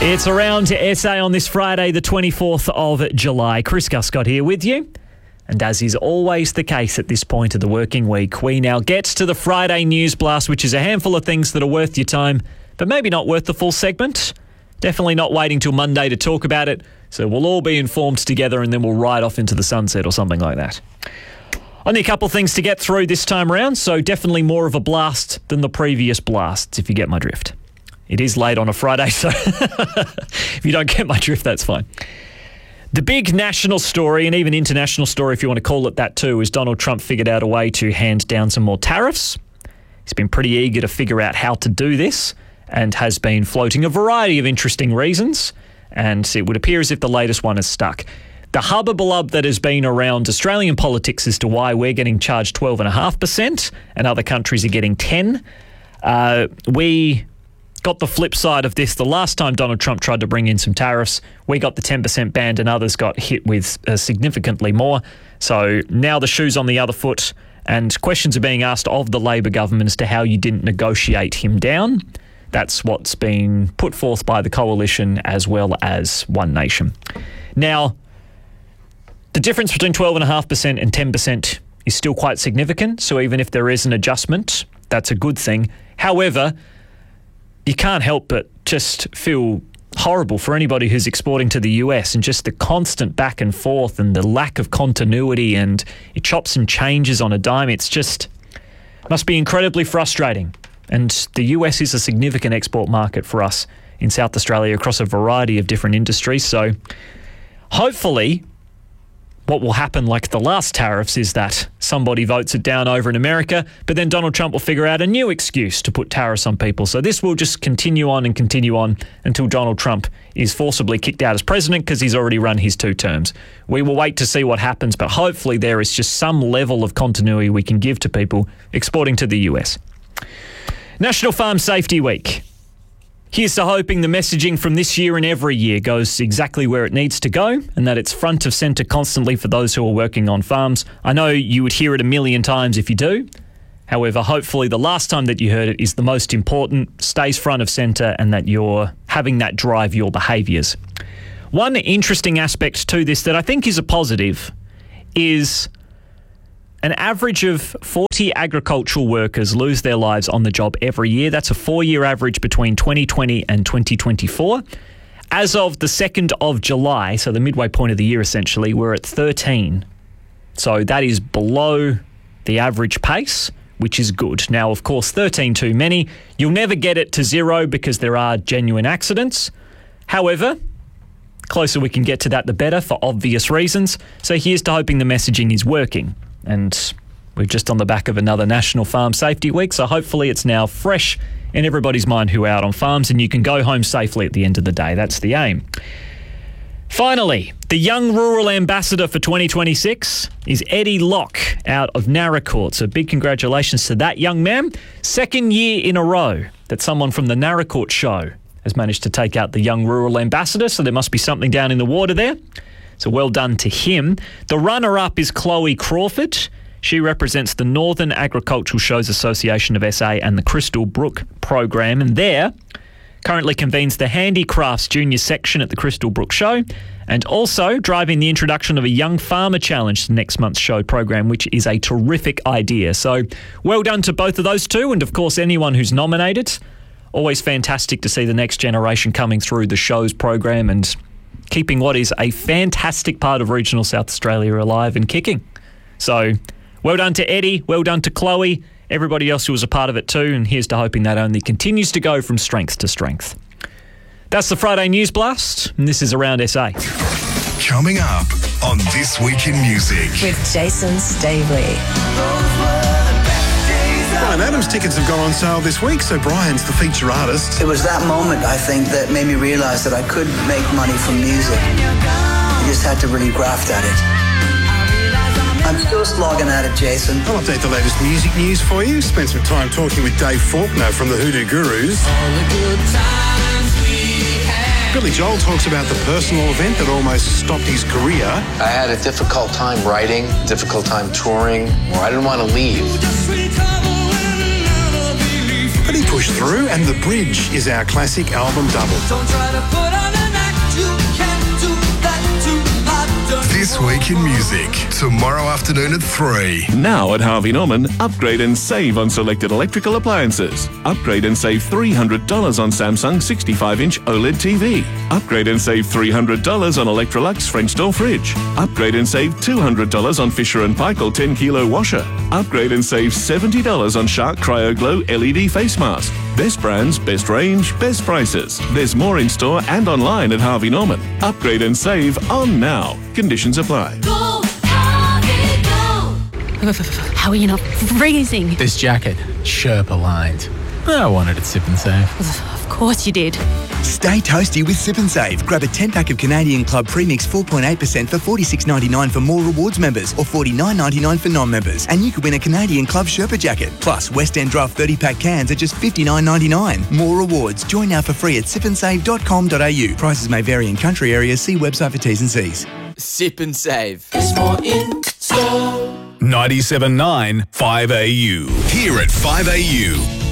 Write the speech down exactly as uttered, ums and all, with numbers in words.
It's Around S A on this Friday, the twenty-fourth of July. Chris Guscott here with you. And as is always the case at this point of the working week, we now get to the Friday News Blast, which is a handful of things that are worth your time, but maybe not worth the full segment. Definitely not waiting till Monday to talk about it. So we'll all be informed together and then we'll ride off into the sunset or something like that. Only a couple of things to get through this time around, so definitely more of a blast than the previous blasts, if you get my drift. It is late on a Friday, so if you don't get my drift, that's fine. The big national story, and even international story, if you want to call it that too, is Donald Trump figured out a way to hand down some more tariffs. He's been pretty eager to figure out how to do this and has been floating a variety of interesting reasons, and it would appear as if the latest one is stuck. The hubbubalub that has been around Australian politics as to why we're getting charged twelve point five percent and other countries are getting ten percent. Uh, we... got the flip side of this. The last time Donald Trump tried to bring in some tariffs, we got the ten percent banned and others got hit with uh, significantly more. So now the shoe's on the other foot and questions are being asked of the Labor government as to how you didn't negotiate him down. That's what's been put forth by the coalition as well as One Nation. Now, the difference between twelve point five percent and ten percent is still quite significant. So even if there is an adjustment, that's a good thing. However, you can't help but just feel horrible for anybody who's exporting to the U S and just the constant back and forth and the lack of continuity and it chops and changes on a dime. It's just must be incredibly frustrating. And the U S is a significant export market for us in South Australia across a variety of different industries. So hopefully what will happen, like the last tariffs, is that somebody votes it down over in America, but then Donald Trump will figure out a new excuse to put tariffs on people. So this will just continue on and continue on until Donald Trump is forcibly kicked out as president because he's already run his two terms. We will wait to see what happens, but hopefully there is just some level of continuity we can give to people exporting to the U S. National Farm Safety Week. Here's to hoping the messaging from this year and every year goes exactly where it needs to go and that it's front of centre constantly for those who are working on farms. I know you would hear it a million times if you do. However, hopefully the last time that you heard it is the most important, stays front of centre and that you're having that drive your behaviours. One interesting aspect to this that I think is a positive is an average of forty agricultural workers lose their lives on the job every year. That's a four-year average between twenty twenty and twenty twenty-four. As of the second of July, so the midway point of the year essentially, we're at thirteen. So that is below the average pace, which is good. Now, of course, thirteen too many. You'll never get it to zero because there are genuine accidents. However, the closer we can get to that, the better for obvious reasons. So here's to hoping the messaging is working. And we're just on the back of another National Farm Safety Week, so hopefully it's now fresh in everybody's mind who are out on farms and you can go home safely at the end of the day. That's the aim. Finally, the Young Rural Ambassador for twenty twenty-six is Eddie Locke out of Naracoorte. So big congratulations to that young man. Second year in a row that someone from the Naracoorte show has managed to take out the Young Rural Ambassador, so there must be something down in the water there. So well done to him. The runner-up is Chloe Crawford. She represents the Northern Agricultural Shows Association of S A and the Crystal Brook program, and there currently convenes the Handicrafts Junior section at the Crystal Brook Show, and also driving the introduction of a Young Farmer Challenge to next month's show program, which is a terrific idea. So well done to both of those two, and of course anyone who's nominated. Always fantastic to see the next generation coming through the show's program and keeping what is a fantastic part of regional South Australia alive and kicking. So, well done to Eddie, well done to Chloe, everybody else who was a part of it too, and here's to hoping that only continues to go from strength to strength. That's the Friday News Blast, and this is Around S A. Coming up on This Week in Music. With Jason Stavely. Bryan Adams tickets have gone on sale this week, so Brian's the feature artist. It was that moment, I think, that made me realise that I could make money from music. I just had to really graft at it. I'm still slogging at it, Jason. I'll update the latest music news for you. Spent some time talking with Dave Faulkner from the Hoodoo Gurus. Billy Joel talks about the personal event that almost stopped his career. I had a difficult time writing, difficult time touring, or I didn't want to leave. But he pushed through, and The Bridge is our classic album double. Don't try to put on an act, you can't do that too hard. This Week in Music, tomorrow afternoon at three. Now at Harvey Norman, upgrade and save on selected electrical appliances. Upgrade and save three hundred dollars on Samsung sixty-five inch OLED T V. Upgrade and save three hundred dollars on Electrolux French door fridge. Upgrade and save two hundred dollars on Fisher and Paykel ten kilo washer. Upgrade and save seventy dollars on Shark Cryo Glow L E D face mask. Best brands, best range, best prices. There's more in store and online at Harvey Norman. Upgrade and save on now. Conditions apply. Go, Harvey, go! How are you not freezing? This jacket, Sherpa lined. I wanted it Sip and Save. Of course you did. Stay toasty with Sip and Save. Grab a ten pack of Canadian Club Premix four point eight percent for forty-six ninety-nine for More Rewards members or forty-nine ninety-nine for non-members. And you could win a Canadian Club Sherpa jacket. Plus, West End Draft thirty pack cans are just fifty-nine ninety-nine. More rewards. Join now for free at sip and save dot com dot a u. Prices may vary in country areas. See website for T's and C's. Sip and Save. There's more in store. ninety-seven point nine five A U. Here at five A U.